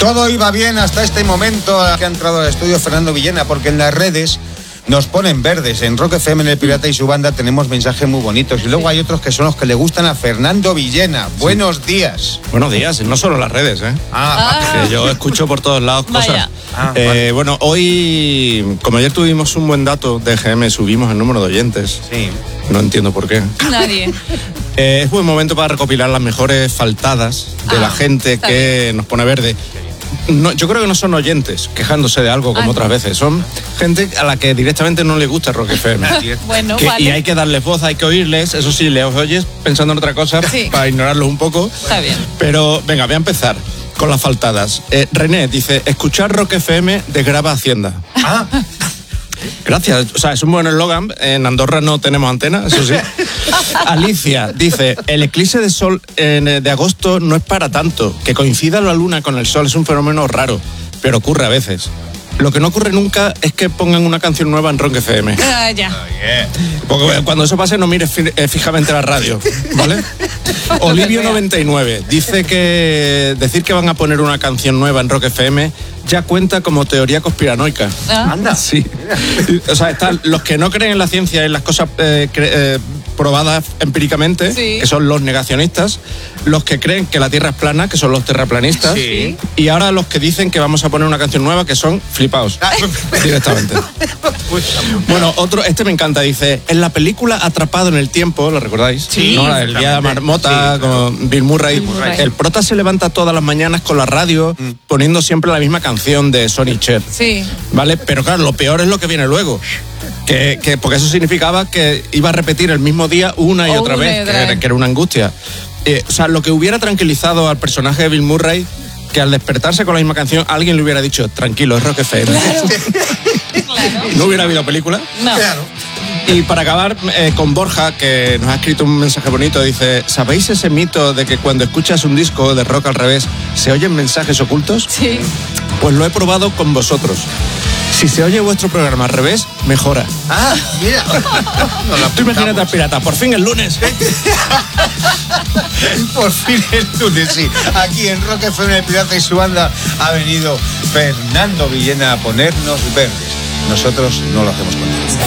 Todo iba bien hasta este momento que ha entrado al estudio Fernando Villena, porque en las redes nos ponen verdes. En Rock FM, en El Pirata y su banda, tenemos mensajes muy bonitos. Y luego hay otros que son los que le gustan a Fernando Villena. Sí. Buenos días. Buenos días, no solo las redes, ¿eh? Yo escucho por todos lados cosas. Vale. Bueno, hoy, como ayer tuvimos un buen dato de EGM, subimos el número de oyentes. Sí. No entiendo por qué. Nadie. Es buen momento para recopilar las mejores faltadas de la gente que nos pone verde. No, yo creo que no son oyentes quejándose de algo como otras veces. Son gente a la que directamente no le gusta Rock FM. Bueno, vale. Y hay que darles voz, hay que oírles. Eso sí, les oyes pensando en otra cosa para ignorarlos un poco. Está bien. Pero venga, voy a empezar con las faltadas. René dice, escuchar Rock FM desgraba Hacienda. Gracias, o sea, es un buen eslogan. En Andorra no tenemos antena, eso sí. Alicia dice, el eclipse de sol de agosto no es para tanto. Que coincida la luna con el sol es un fenómeno raro, pero ocurre a veces. Lo que no ocurre nunca es que pongan una canción nueva en Rock FM. Porque cuando eso pase no mires fijamente la radio, ¿vale? Olivio99 dice que decir que van a poner una canción nueva en Rock FM ya cuenta como teoría conspiranoica. Anda. Sí. O sea, están los que no creen en la ciencia y en las cosas probadas empíricamente, que son los negacionistas, los que creen que la Tierra es plana, que son los terraplanistas, y ahora los que dicen que vamos a poner una canción nueva, que son flipaos directamente. Bueno, este me encanta, dice, en la película Atrapado en el Tiempo, ¿lo recordáis? Sí. ¿No? El día de la marmota, con Bill Murray. El prota se levanta todas las mañanas con la radio poniendo siempre la misma canción de Sonny Cher. Sí. ¿Vale? Pero claro, lo peor es lo que viene luego. Porque eso significaba que iba a repetir el mismo día una y otra vez, que era una angustia. O sea, lo que hubiera tranquilizado al personaje de Bill Murray, que al despertarse con la misma canción, alguien le hubiera dicho, tranquilo, es Rock FM. Claro. No hubiera habido película. No. Claro. Y para acabar con Borja, que nos ha escrito un mensaje bonito, dice, ¿sabéis ese mito de que cuando escuchas un disco de rock al revés se oyen mensajes ocultos? Sí. Pues lo he probado con vosotros. Si se oye vuestro programa al revés, mejora. Mira. Tú imagínate al pirata, por fin el lunes. Por fin el lunes, sí. Aquí en Rock FM, El Pirata y su banda, ha venido Fernando Villena a ponernos verdes. Nosotros no lo hacemos con él.